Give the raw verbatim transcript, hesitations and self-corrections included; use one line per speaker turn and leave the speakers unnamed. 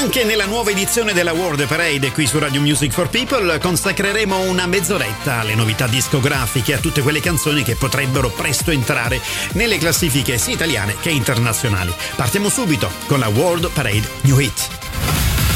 Anche nella nuova edizione della World Parade qui su Radio Music for People consacreremo una mezz'oretta alle novità discografiche, a tutte quelle canzoni che potrebbero presto entrare nelle classifiche sia italiane che internazionali. Partiamo subito con la World Parade New Hit.